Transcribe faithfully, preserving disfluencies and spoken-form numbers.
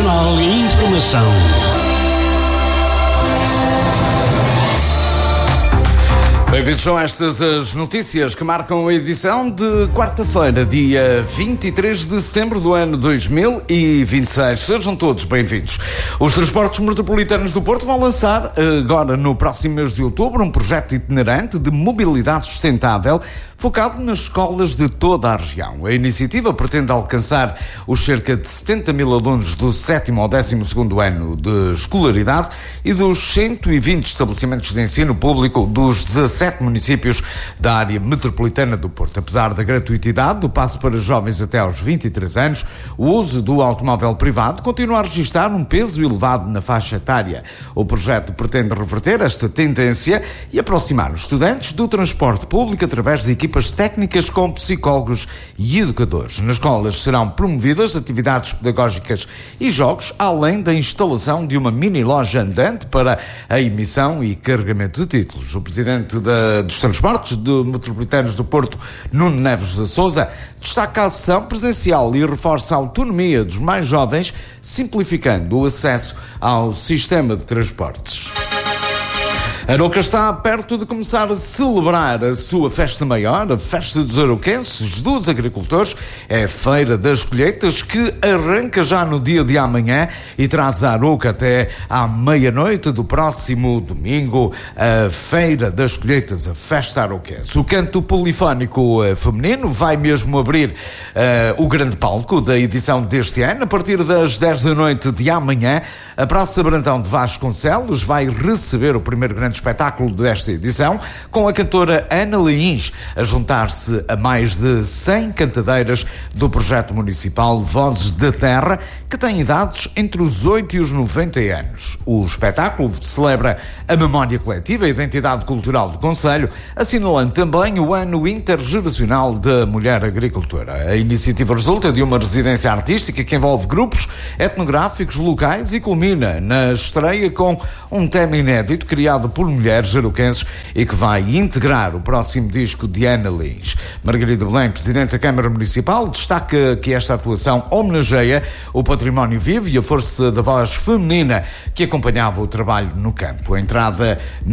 Nacional e Informação. Bem-vindos, são estas as notícias que marcam a edição de quarta-feira, dia vinte e três de setembro do ano dois mil e vinte e seis. Sejam todos bem-vindos. Os Transportes Metropolitanos do Porto vão lançar, agora no próximo mês de outubro, um projeto itinerante de mobilidade sustentável focado nas escolas de toda a região. A iniciativa pretende alcançar os cerca de setenta mil alunos do sétimo ao décimo segundo ano de escolaridade e dos cento e vinte estabelecimentos de ensino público dos dezassete municípios da área metropolitana do Porto. Apesar da gratuitidade do passe para jovens até aos vinte e três anos, o uso do automóvel privado continua a registrar um peso elevado na faixa etária. O projeto pretende reverter esta tendência e aproximar os estudantes do transporte público através de equipas técnicas com psicólogos e educadores. Nas escolas serão promovidas atividades pedagógicas e jogos, além da instalação de uma mini loja andante para a emissão e carregamento de títulos. O presidente da, dos Transportes de Metropolitanos do Porto, Nuno Neves de Sousa, destaca a ação presencial e reforça a autonomia dos mais jovens, simplificando o acesso ao sistema de transportes. Aroca está perto de começar a celebrar a sua festa maior, a Festa dos Aroquenses, dos Agricultores. É a Feira das Colheitas, que arranca já no dia de amanhã e traz a Aroca até à meia-noite do próximo domingo, a Feira das Colheitas, a Festa Aroquense. O canto polifónico feminino vai mesmo abrir uh, o grande palco da edição deste ano. A partir das dez da noite de amanhã, a Praça Brandão de Vasconcelos vai receber o primeiro grande espetáculo desta edição, com a cantora Ana Leins a juntar-se a mais de cem cantadeiras do projeto municipal Vozes da Terra, que tem idades entre os oito e os noventa anos. O espetáculo celebra a memória coletiva e a identidade cultural do concelho, assinalando também o ano intergeracional da mulher agricultora. A iniciativa resulta de uma residência artística que envolve grupos etnográficos locais e culmina na estreia com um tema inédito criado por mulheres aroquenses e que vai integrar o próximo disco de Ana Lins. Margarida Belém, Presidente da Câmara Municipal, destaca que esta atuação homenageia o património vivo e a força da voz feminina que acompanhava o trabalho no campo. A entrada